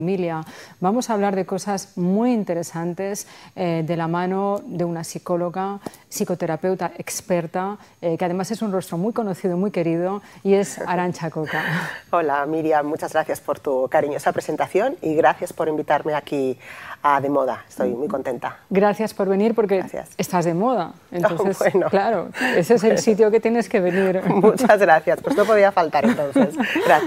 Familia. Vamos a hablar de cosas muy interesantes de la mano de una psicóloga, psicoterapeuta experta, que además es un rostro muy conocido y muy querido, y es Arantxa Coca. Hola Miriam, muchas gracias por tu cariñosa presentación y gracias por invitarme aquí a De Moda. Estoy muy contenta. Gracias por venir porque estás de moda. Entonces, bueno, claro, ese es el sitio que tienes que venir. Muchas gracias, pues no podía faltar entonces. Gracias.